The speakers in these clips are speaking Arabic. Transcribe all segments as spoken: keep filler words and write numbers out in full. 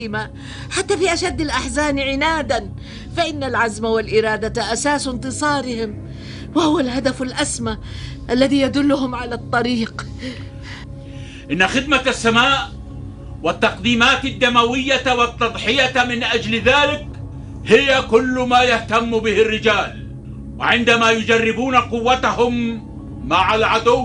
حتى في أشد الأحزان عنادا، فإن العزم والإرادة أساس انتصارهم، وهو الهدف الأسمى الذي يدلهم على الطريق. إن خدمة السماء والتقديمات الدموية والتضحية من أجل ذلك هي كل ما يهتم به الرجال، وعندما يجربون قوتهم مع العدو.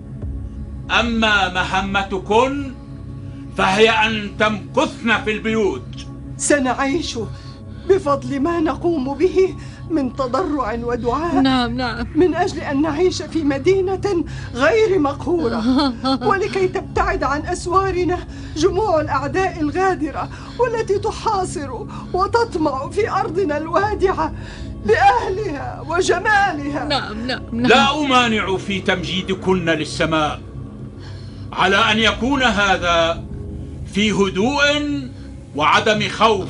أما مهمتكن فهي أن تمكثن في البيوت. سنعيش بفضل ما نقوم به من تضرع ودعاء. نعم نعم من أجل أن نعيش في مدينة غير مقهورة، ولكي تبتعد عن أسوارنا جموع الأعداء الغادرة والتي تحاصر وتطمع في أرضنا الوادعة بأهلها وجمالها. نعم نعم نعم. لا أمانع في تمجيدكن للسماء، على أن يكون هذا في هدوء وعدم خوف.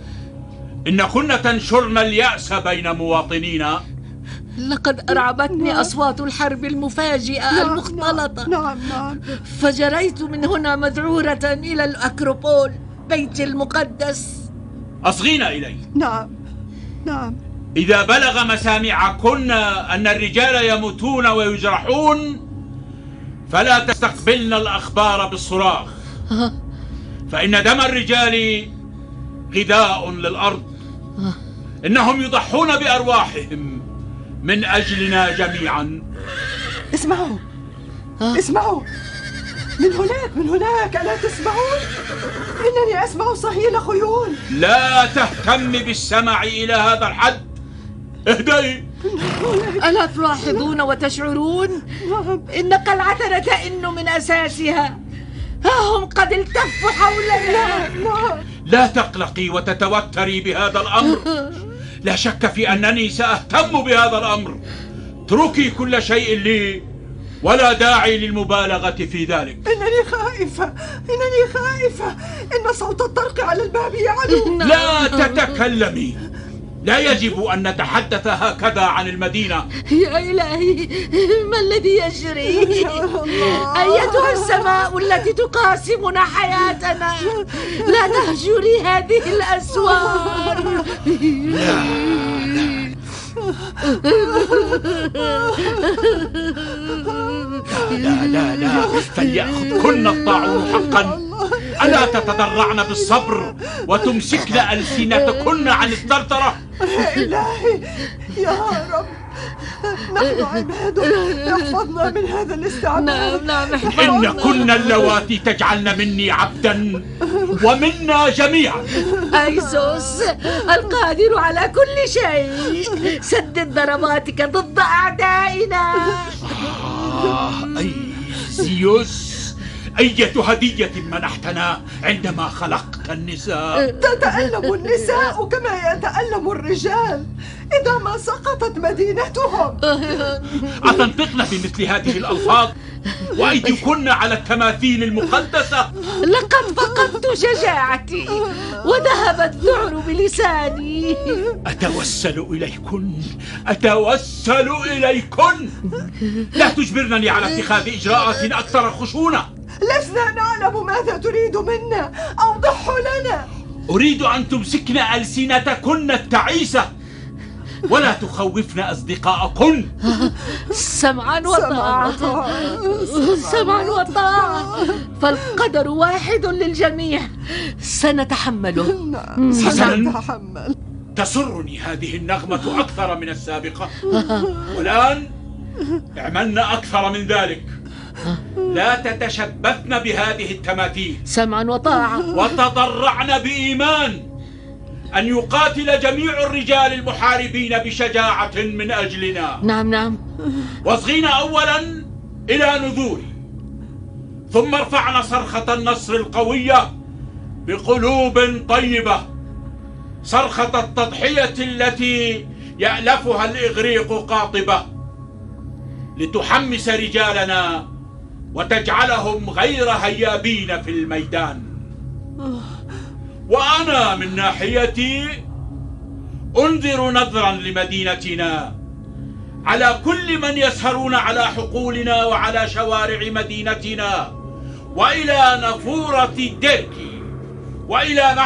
إنكن تنشرن اليأس بين مواطنينا. لقد أرعبتني أصوات الحرب المفاجئة نعم المختلطة. نعم نعم. فجريت من هنا مذعورة إلى الأكروبول بيتي المقدس. أصغين إلي. نعم نعم. إذا بلغ مسامعكن أن الرجال يموتون ويجرحون فلا تستقبلن الأخبار بالصراخ، فإن دم الرجال غذاء للأرض. إنهم يضحون بأرواحهم من أجلنا جميعا. اسمعوا اسمعوا من هناك من هناك، ألا تسمعون؟ إنني أسمع صهيل خيول. لا تهتم بالسمع إلى هذا الحد. اهدئي. ألا تلاحظون وتشعرون إن قلعتنا تئن من أساسها؟ ها هم قد التفوا حولنا. لا تقلقي وتتوتري بهذا الأمر. لا شك في أنني سأهتم بهذا الأمر. اتركي كل شيء لي، ولا داعي للمبالغة في ذلك. إنني خائفة إنني خائفة إن صوت الطرق على الباب يعلو. لا تتكلمي. لا يجب أن نتحدث هكذا عن المدينة. يا إلهي، ما الذي يجري؟ أيتها السماء التي تقاسمنا حياتنا، لا تهجري هذه الأسوار. لا لا لا، فليأخذكن الطاعون حقا. ألا تتضرعن بالصبر وتمسكن ألسنتكن عن الثرثرة؟ يا إلهي يا رب، نحن عبادك، احفظنا من هذا الاستعباد. نعم نعم. إنكن اللواتي تجعلن مني عبدا ومنا جميعا. أيزوس القادر على كل شيء، سدد ضرباتك ضد أعدائنا. آه أيزيوس، أية هدية منحتنا عندما خلقت النساء. تتألم النساء كما يتألم الرجال إذا ما سقطت مدينتهم. أتنطقن بمثل هذه الألفاظ وأيديكن على التماثيل المقدسة؟ لقد فقدت شجاعتي وذهب الذعر بلساني. أتوسل إليكن أتوسل إليكن لا تجبرنني على اتخاذ إجراءات أكثر خشونة. لسنا نعلم ماذا تريد منا، أوضحه لنا. أريد أن تمسكن ألسنتكن التعيسة ولا تخوفن أصدقاءكن. سمعا وطاعة سمعا وطاعة، فالقدر واحد للجميع، سنتحمله. سنتحمل. تسرني هذه النغمة أكثر من السابقة، والآن اعملن أكثر من ذلك. لا تتشبثن بهذه التماثيل. سمعا وطاعة. وتضرعن بإيمان أن يقاتل جميع الرجال المحاربين بشجاعة من أجلنا. نعم نعم. واصغين أولا إلى نذوري، ثم ارفعن صرخة النصر القوية بقلوب طيبة، صرخة التضحية التي يألفها الإغريق قاطبة، لتحمس رجالنا وتجعلهم غير هيابين في الميدان. وأنا من ناحيتي أنذر نظرا لمدينتنا على كل من يسهرون على حقولنا وعلى شوارع مدينتنا، وإلى نافورة ديركي، وإلى